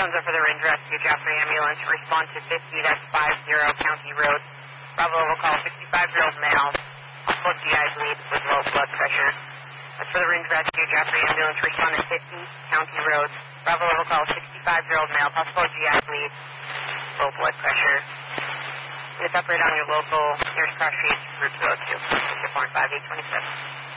Alfonso for the Ridge Rescue, Joffrey Ambulance. Respond to 50, that's 50 County Road. Bravo will call 65-year-old male. Possible GI bleed with low blood pressure. That's for the Ridge Rescue, Joffrey Ambulance. Respond to 50 County Road. Bravo will call 65-year-old male. Possible GI bleed, low blood pressure. It's up right on your local nearest cross street, Route 202. 5827.